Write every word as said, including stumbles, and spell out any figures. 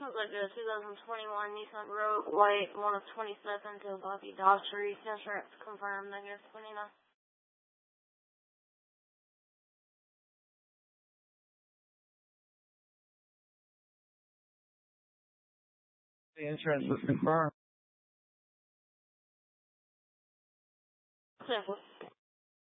looks like a two thousand twenty-one Nissan Rogue White, one of twenty-seven to Bobby Dodge Street. Insurance confirmed, negative twenty-nine. The insurance was confirmed. Simple.